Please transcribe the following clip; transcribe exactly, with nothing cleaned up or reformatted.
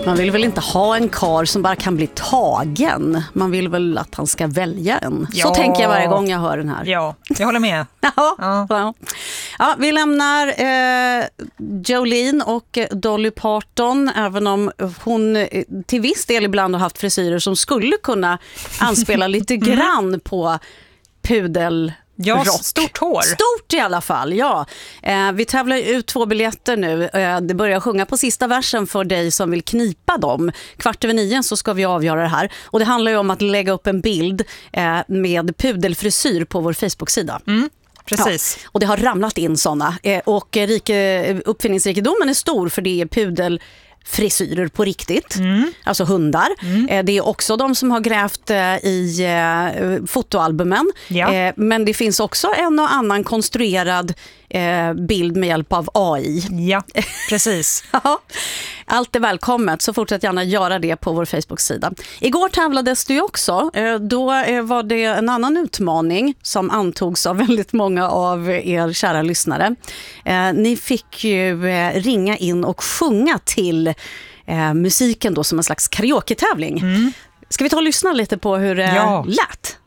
Man vill väl inte ha en kar som bara kan bli tagen. Man vill väl att han ska välja en. Ja. Så tänker jag varje gång jag hör den här. Ja, jag håller med. ja, ja. Ja. Ja, vi lämnar eh, Jolene och Dolly Parton, även om hon eh, till viss del ibland har haft frisyrer som skulle kunna anspela lite grann på pudel. Ja, rock. stort hår. Stort i alla fall, ja. Eh, vi tävlar ut två biljetter nu. Eh, det börjar sjunga på sista versen för dig som vill knipa dem. Kvart över nio så ska vi avgöra det här. Och det handlar ju om att lägga upp en bild eh, med pudelfrisyr på vår Facebook-sida. Mm. Precis. Ja, och det har ramlat in sådana. Eh, och rike, uppfinningsrikedomen är stor för det är pudel frisyrer på riktigt, mm. alltså hundar. Mm. Det är också de som har grävt i fotoalbumen. Ja. Men det finns också en och annan konstruerad bild med hjälp av A I. Ja, precis. Ja. Allt är välkommet, så fortsätt gärna göra det på vår Facebook-sida. Igår tävlades det ju också. Då var det en annan utmaning som antogs av väldigt många av er kära lyssnare. Ni fick ju ringa in och sjunga till musiken då som en slags karaoke-tävling. Mm. Ska vi ta och lyssna lite på hur det ja. lät?